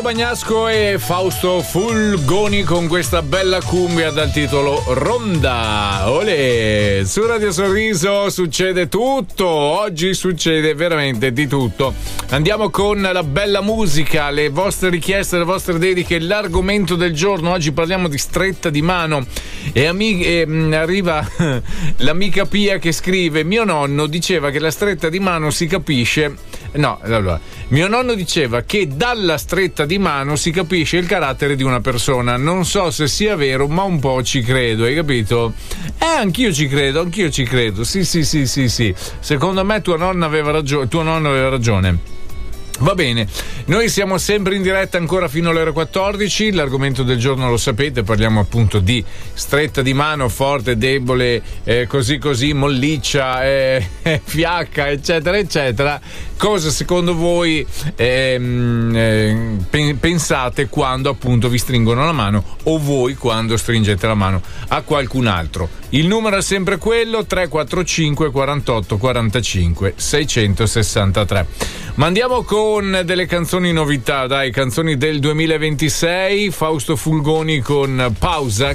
Bagnasco e Fausto Fulgoni con questa bella cumbia dal titolo Ronda. Olè! Su Radio Sorriso succede tutto, oggi succede veramente di tutto. Andiamo con la bella musica, le vostre richieste, le vostre dediche, l'argomento del giorno. Oggi parliamo di stretta di mano e arriva l'amica Pia che scrive: mio nonno diceva che la stretta di mano si capisce. No, allora, mio nonno diceva che dalla stretta di mano si capisce il carattere di una persona. Non so se sia vero, ma un po' ci credo, hai capito? Anch'io ci credo. Sì. Secondo me tuo nonno aveva ragione. Va bene, noi siamo sempre in diretta ancora fino alle ore 14. L'argomento del giorno lo sapete, parliamo appunto di stretta di mano, forte, debole, così, molliccia, fiacca, eccetera eccetera. Cosa secondo voi pensate quando appunto vi stringono la mano, o voi quando stringete la mano a qualcun altro? Il numero è sempre quello: 345 48 45 663. Ma andiamo con delle canzoni novità, dai, canzoni del 2026. Fausto Fulgoni con Pausa.